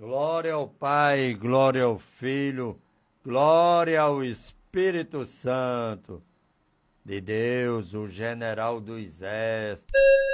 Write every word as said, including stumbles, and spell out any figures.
Glória ao Pai, glória ao Filho, glória ao Espírito Santo, de Deus, o general do exército.